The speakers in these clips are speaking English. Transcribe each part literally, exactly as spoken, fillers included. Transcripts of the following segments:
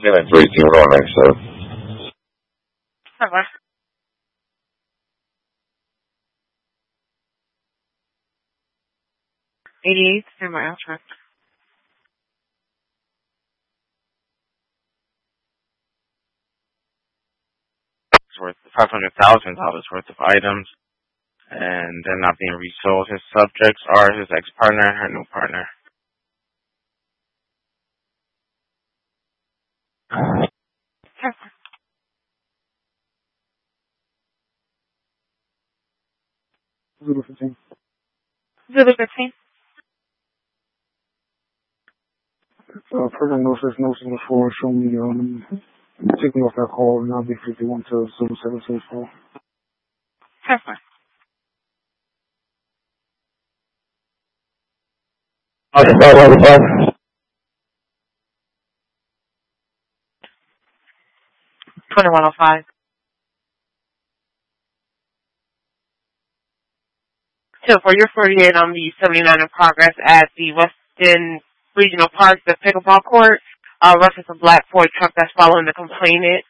Unit three, team going next, sir. Okay. eighty-eight, stand by, I'll check. It's worth five hundred thousand dollars worth of items, and they're not being resold. His subjects are his ex-partner and her new partner. Zulu fifteen. Zulu fifteen. Uh, President knows there's no Zulu four. Show me, um, take me off that call, and I'll be fifty-one to Zulu seven six four. Perfect. Okay, five hundred five. twenty-one oh five. So for your forty-eight on the seventy-nine in progress at the Weston Regional Park, the pickleball court, uh, reference a black Ford truck that's following the complainant.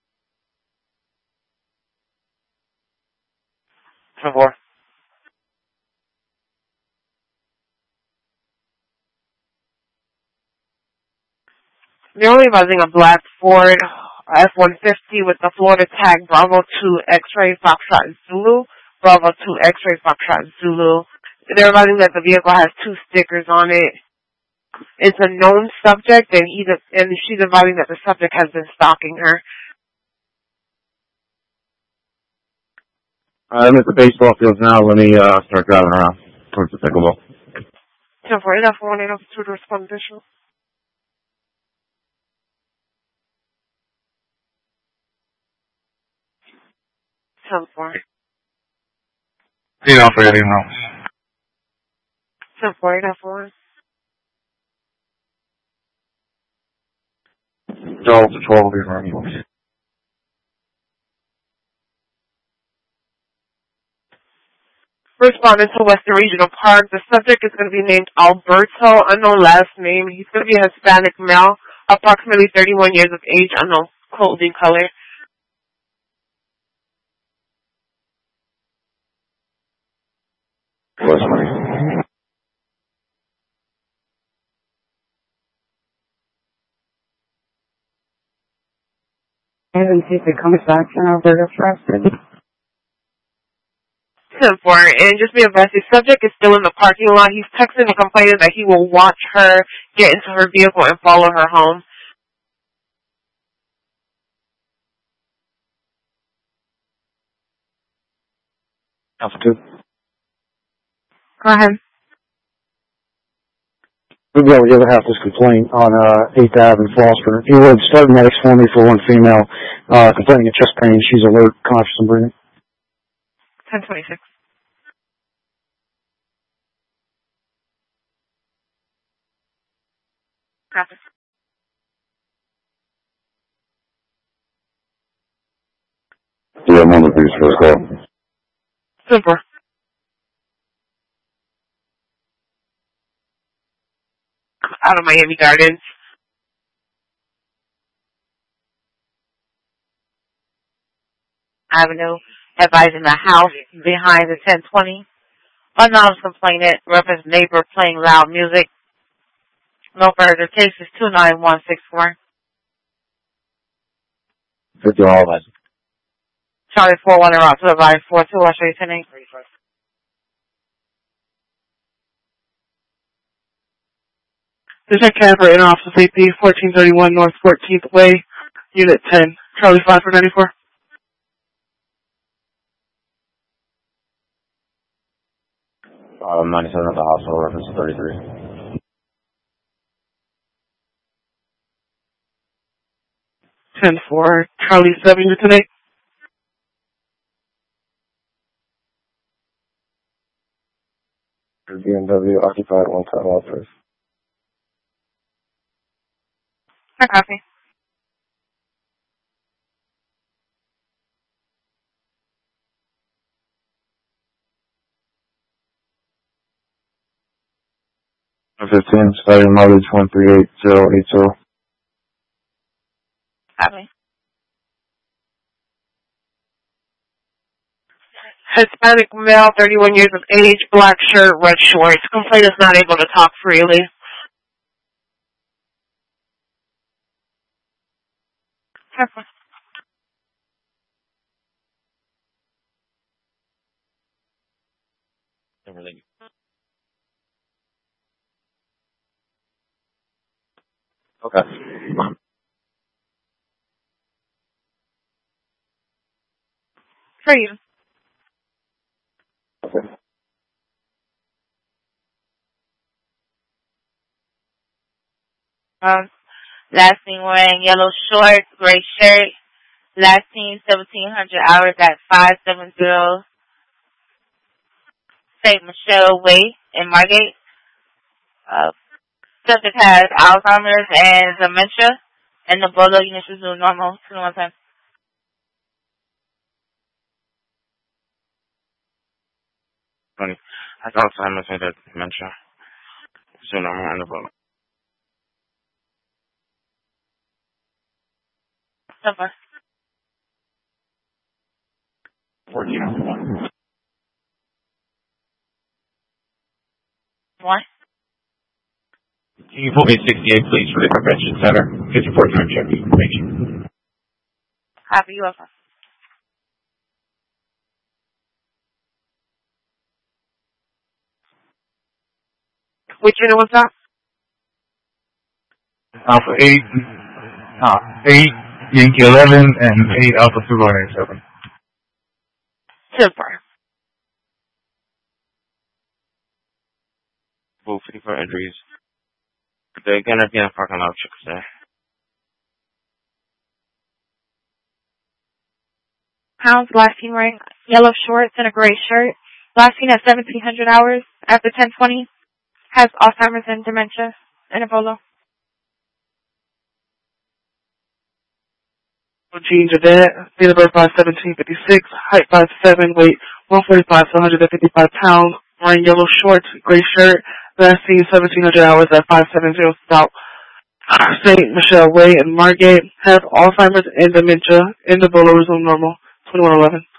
Favor. They're only advising a black Ford F one fifty with the Florida tag Bravo two X-ray Foxtrot Zulu, Bravo two X-ray Foxtrot Zulu. They're advising that the vehicle has two stickers on it. It's a known subject, and he's a, and she's advising that the subject has been stalking her. I'm at the baseball fields now. Let me uh, start driving around towards the pickleball. ten four eight, four one eight, two to respond additional. ten four. You know, for anything else. ten four eight, four one. twelve to twelve, leave around. Responding to Western Regional Park, the subject is going to be named Alberto, unknown last name. He's going to be a Hispanic male, approximately thirty-one years of age, unknown clothing color. What's money? And see if it comes back to Alberta Frosted. ten four, and just be advised, the subject is still in the parking lot. He's texting and complaining that he will watch her get into her vehicle and follow her home. Alpha two. Go ahead. We'll be able to give half this complaint on uh, eighth Avenue in Foster. If you would, start medics for me for one female uh, complaining of chest pain. She's alert, conscious, and breathing. ten twenty-six. Copy. Yeah, I'm on the police first call. Super. Out of Miami Gardens. Avenue, advising the house behind the ten twenty. Unknown complainant, reference neighbor playing loud music. No further case is two nine one six four. Good to all of us. Charlie four one around to advise four two, I'll show you ten eight. This is Camper in Office A P, fourteen thirty-one North fourteenth Way, Unit ten, Charlie five for ninety-four. Um, ninety-seven at the hospital, reference thirty-three. ten four, Charlie seven, Unit ten eight. B M W occupied one time office. I copy. fifteen, starting mileage one three eight zero eight zero. Copy. Hispanic male, thirty-one years of age, black shirt, red shorts. Complainant is not able to talk freely. Careful. Okay. For you. Okay. Um, last seen wearing yellow shorts, gray shirt. Last seen seventeen hundred hours at five seven zero Saint Michelle Way in Margate. Uh, subject has Alzheimer's and dementia, and the Bolo unit is normal. Two one time. Funny. I thought Alzheimer's and dementia. So normal and the boat. Super. fourteen. One. Can you put me sixty-eight, please, for the convention center? fifty-four time check information. Copy you over. Which unit was that? Alpha eight, uh, eight, Yankee eleven, and eight Alpha two one eight seven. Super. Full fifty-four injuries. They're gonna be in the parking lot, chicks there. Pounds, last seen wearing yellow shorts and a gray shirt. Last seen at seventeen hundred hours after ten twenty. Has Alzheimer's and dementia and Ebola. Jean Javette, date of birth five seventeen fifty-six, height five seven, weight one forty-five to one fifty-five pounds, wearing yellow shorts, gray shirt, last seen seventeen hundred hours at five seventy South Saint Michelle Way in Margate, has Alzheimer's and dementia, and Ebola resumed normal, twenty-one eleven.